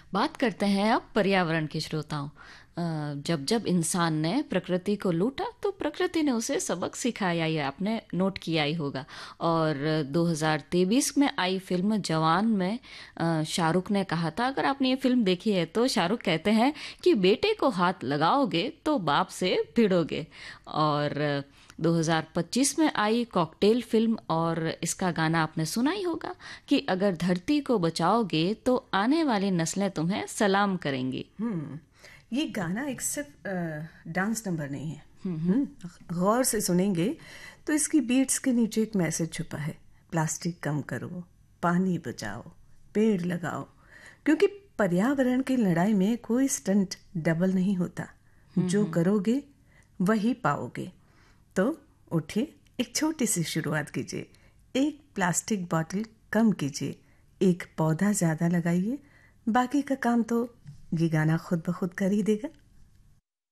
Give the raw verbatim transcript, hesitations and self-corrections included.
बात करते हैं अब पर्यावरण के श्रोताओं। अ, जब जब इंसान ने प्रकृति को लूटा तो प्रकृति ने उसे सबक सिखाया, ये आपने नोट किया ही होगा। और दो हज़ार तेईस में आई फिल्म जवान में अ, शाहरुख ने कहा था, अगर आपने ये फिल्म देखी है तो शाहरुख कहते हैं कि बेटे को हाथ लगाओगे तो बाप से भिड़ोगे। और दो हज़ार पच्चीस में आई कॉकटेल फिल्म और इसका गाना आपने सुना ही होगा कि अगर धरती को बचाओगे तो आने वाली नस्लें तुम्हें सलाम करेंगी। हम्म ये गाना एक सिर्फ अ, डांस नंबर नहीं है। हम्म, गौर से सुनेंगे तो इसकी बीट्स के नीचे एक मैसेज छुपा है। प्लास्टिक कम करो, पानी बचाओ, पेड़ लगाओ, क्योंकि पर्यावरण की लड़ाई में कोई स्टंट डबल नहीं होता। जो करोगे वही पाओगे। तो उठिए, एक छोटी सी शुरुआत कीजिए। एक प्लास्टिक बॉटल कम कीजिए, एक पौधा ज़्यादा लगाइए, बाकी का काम तो ये गाना खुद ब खुद कर ही देगा।